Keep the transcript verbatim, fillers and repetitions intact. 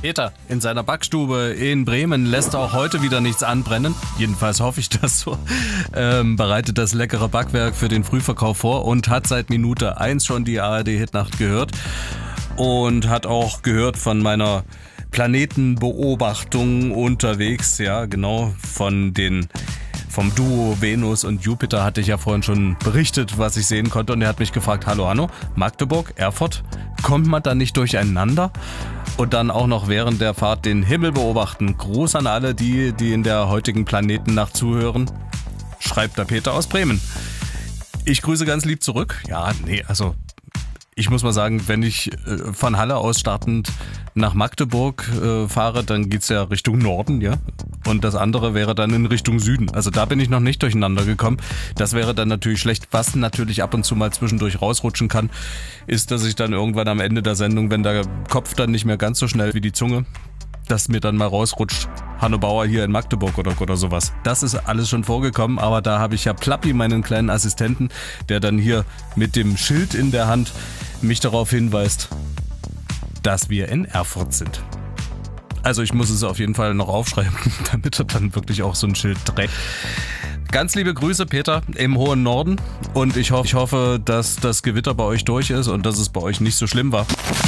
Peter in seiner Backstube in Bremen lässt auch heute wieder nichts anbrennen. Jedenfalls hoffe ich das so. Ähm, bereitet das leckere Backwerk für den Frühverkauf vor und hat seit Minute eins schon die A R D-Hitnacht gehört. Und hat auch gehört von meiner Planetenbeobachtung unterwegs. Ja, genau, von den... Vom Duo Venus und Jupiter hatte ich ja vorhin schon berichtet, was ich sehen konnte. Und er hat mich gefragt, hallo Hanno, Magdeburg, Erfurt, kommt man da nicht durcheinander? Und dann auch noch während der Fahrt den Himmel beobachten. Gruß an alle, die, die in der heutigen Planetennacht zuhören. Schreibt der Peter aus Bremen. Ich grüße ganz lieb zurück. Ja, nee, also ich muss mal sagen, wenn ich äh, von Halle aus startend nach Magdeburg äh, fahre, dann geht's ja Richtung Norden, ja. Und das andere wäre dann in Richtung Süden. Also da bin ich noch nicht durcheinander gekommen. Das wäre dann natürlich schlecht. Was natürlich ab und zu mal zwischendurch rausrutschen kann, ist, dass ich dann irgendwann am Ende der Sendung, wenn der Kopf dann nicht mehr ganz so schnell wie die Zunge, dass mir dann mal rausrutscht, Hanno Bauer hier in Magdeburg oder, oder sowas. Das ist alles schon vorgekommen, aber da habe ich ja Plappi, meinen kleinen Assistenten, der dann hier mit dem Schild in der Hand mich darauf hinweist, dass wir in Erfurt sind. Also ich muss es auf jeden Fall noch aufschreiben, damit er dann wirklich auch so ein Schild trägt. Ganz liebe Grüße, Peter, im hohen Norden. Und ich hoffe, ich hoffe, dass das Gewitter bei euch durch ist und dass es bei euch nicht so schlimm war.